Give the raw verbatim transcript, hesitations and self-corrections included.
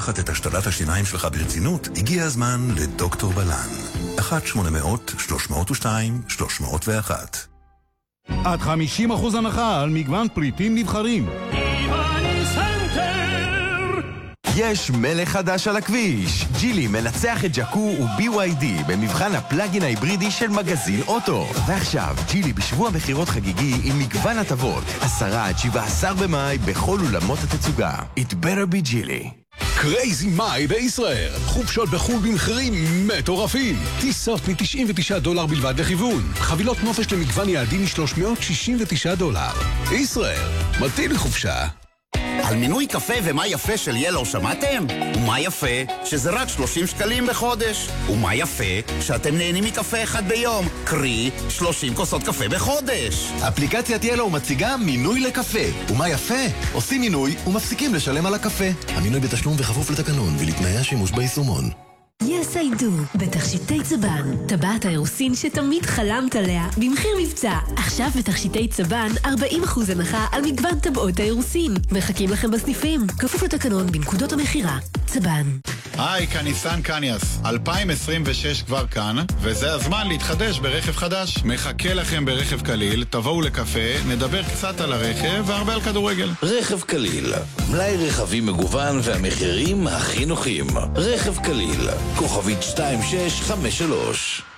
לקחת את השתלת השיניים שלך ברצינות, הגיע הזמן לדוקטור בלן. אחת שמונה מאות שלוש מאות ושתיים שלוש מאות ואחת. עד חמישים אחוז הנחה על מגוון פריטים נבחרים. יש מלך חדש על הכביש. ג'ילי מנצח את ג'קו ו-בי וואי די במבחן הפלאגין ההיברידי של מגזין אוטו. ועכשיו, ג'ילי בשבוע מחירות חגיגי עם מגוון הטבות. עשרה עד שבעה עשר במאי בכל אולמות התצוגה. It better be ג'ילי. קרייזי מאי בישראל. חופשות בחול במחירים מטורפים. טיסות מ-תשעים ותשעה דולר בלבד לכיוון. חבילות נופש למגוון יעדים מ-שלוש מאות שישים ותשעה דולר. ישראל, מתאים לחופשה. על מינוי קפה ומה יפה של ילו שמעתם? ומה יפה? שזה רק שלושים שקלים בחודש. ומה יפה? שאתם נהנים מקפה אחד ביום. קרי, שלושים כוסות קפה בחודש. אפליקציית ילו מציגה מינוי לקפה. ומה יפה? עושים מינוי ומפסיקים לשלם על הקפה. המינוי בתשלום וחפוף לתקנון ולתנאי השימוש ביישומון. Yes I do, בתכשיטי צבן, טבעת האירוסין שתמיד חלמת עליה, במחיר מבצע. עכשיו בתכשיטי צבן, ארבעים אחוז הנחה על מגוון טבעות האירוסין. מחכים לכם בסניפים, כפוף לתקנון בנקודות המחירה. צבן. היי, כאן ניסן קניאס. אלפיים עשרים ושש כבר כאן, וזה הזמן להתחדש ברכב חדש. מחכה לכם ברכב קליל, תבואו לקפה, נדבר קצת על הרכב והרבה על כדורגל. רכב קליל, מלאי רכבים מגוון והמחירים הכי נוחים. רכב קליל, כוכבית שתיים שש חמש שלוש.